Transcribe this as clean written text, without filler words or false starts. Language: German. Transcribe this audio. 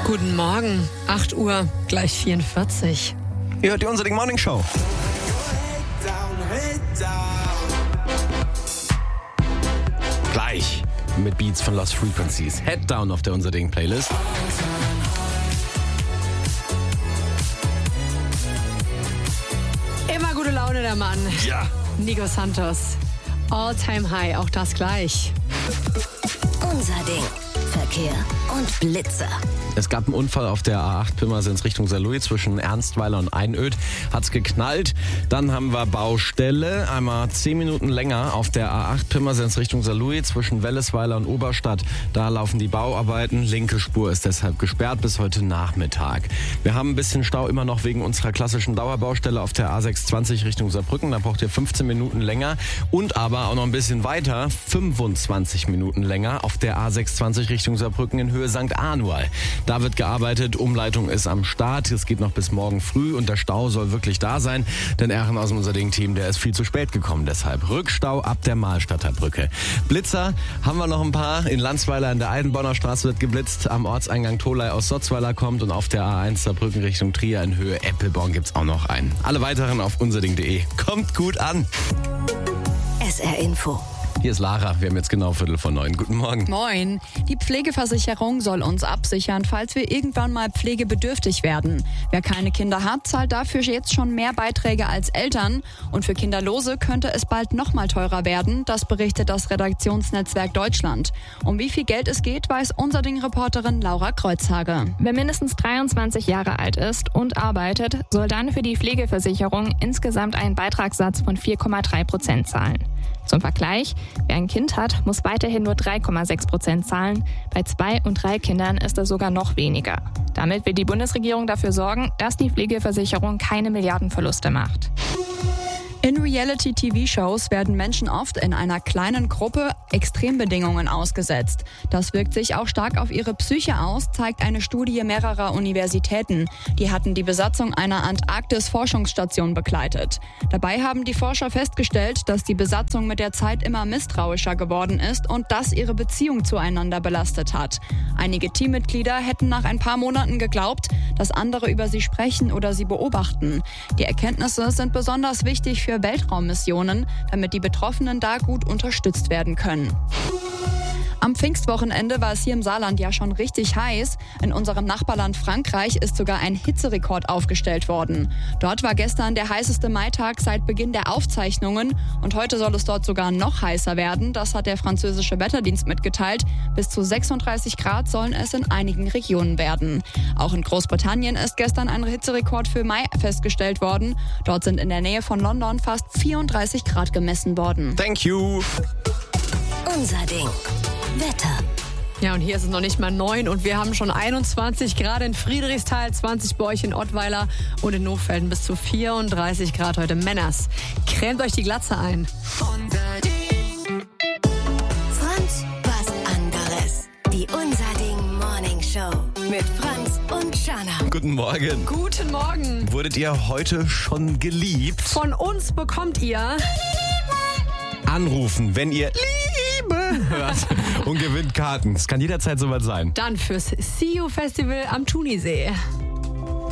Guten Morgen, 8 Uhr, gleich 44. Ihr hört die Unser Ding Morning Show. Gleich mit Beats von Lost Frequencies. Head Down auf der Unser Ding Playlist. Immer gute Laune, der Mann. Ja. Nico Santos. All Time High, auch das gleich. Unser Ding. Verkehr und Blitzer. Es gab einen Unfall auf der A8 Pirmasens Richtung Saarlouis zwischen Ernstweiler und Einöd. Hat's geknallt. Dann haben wir Baustelle. Einmal 10 Minuten länger auf der A8 Pirmasens Richtung Saarlouis zwischen Wellesweiler und Oberstadt. Da laufen die Bauarbeiten. Linke Spur ist deshalb gesperrt bis heute Nachmittag. Wir haben ein bisschen Stau immer noch wegen unserer klassischen Dauerbaustelle auf der A620 Richtung Saarbrücken. Da braucht ihr 15 Minuten länger. Und aber auch noch ein bisschen weiter, 25 Minuten länger auf der A620 Richtung Saarbrücken in Höhe St. Anual. Da wird gearbeitet, Umleitung ist am Start. Es geht noch bis morgen früh und der Stau soll wirklich da sein. Denn Erchen aus dem Unser Ding-Team, der ist viel zu spät gekommen. Deshalb Rückstau ab der Mahlstadter Brücke. Blitzer haben wir noch ein paar. In Landsweiler in der Eidenborner Straße wird geblitzt. Am Ortseingang Tholey aus Sotzweiler kommt und auf der A1 Saarbrücken Richtung Trier in Höhe Eppelborn gibt's auch noch einen. Alle weiteren auf unserding.de. Kommt gut an. SR Info. Hier ist Lara, wir haben jetzt genau 8:45. Guten Morgen. Moin. Die Pflegeversicherung soll uns absichern, falls wir irgendwann mal pflegebedürftig werden. Wer keine Kinder hat, zahlt dafür jetzt schon mehr Beiträge als Eltern. Und für Kinderlose könnte es bald noch mal teurer werden. Das berichtet das Redaktionsnetzwerk Deutschland. Um wie viel Geld es geht, weiß Unser Ding-Reporterin Laura Kreuzhage. Wer mindestens 23 Jahre alt ist und arbeitet, soll dann für die Pflegeversicherung insgesamt einen Beitragssatz von 4,3% zahlen. Zum Vergleich, wer ein Kind hat, muss weiterhin nur 3,6% zahlen. Bei 2 und 3 Kindern ist es sogar noch weniger. Damit will die Bundesregierung dafür sorgen, dass die Pflegeversicherung keine Milliardenverluste macht. In Reality-TV-Shows werden Menschen oft in einer kleinen Gruppe Extrembedingungen ausgesetzt. Das wirkt sich auch stark auf ihre Psyche aus, zeigt eine Studie mehrerer Universitäten. Die hatten die Besatzung einer Antarktis-Forschungsstation begleitet. Dabei haben die Forscher festgestellt, dass die Besatzung mit der Zeit immer misstrauischer geworden ist und das ihre Beziehung zueinander belastet hat. Einige Teammitglieder hätten nach ein paar Monaten geglaubt, dass andere über sie sprechen oder sie beobachten. Die Erkenntnisse sind besonders wichtig für Weltraummissionen, damit die Betroffenen da gut unterstützt werden können. Am Pfingstwochenende war es hier im Saarland ja schon richtig heiß. In unserem Nachbarland Frankreich ist sogar ein Hitzerekord aufgestellt worden. Dort war gestern der heißeste Maitag seit Beginn der Aufzeichnungen und heute soll es dort sogar noch heißer werden. Das hat der französische Wetterdienst mitgeteilt. Bis zu 36 Grad sollen es in einigen Regionen werden. Auch in Großbritannien ist gestern ein Hitzerekord für Mai festgestellt worden. Dort sind in der Nähe von London fast 34 Grad gemessen worden. Thank you. Unser Ding. Wetter. Ja, und hier ist es noch nicht mal 9 und wir haben schon 21 Grad in Friedrichsthal, 20 bei euch in Ottweiler und in Hochfelden bis zu 34 Grad heute. Männers, cremt euch die Glatze ein. Unser Ding. Franz, was anderes. Die Unser Ding Morning Show mit Franz und Shanna. Guten Morgen. Guten Morgen. Wurdet ihr heute schon geliebt? Von uns bekommt ihr Anrufen, wenn ihr Liebe hört und gewinnt Karten. Es kann jederzeit soweit sein. dann fürs See You Festival am Thunisee.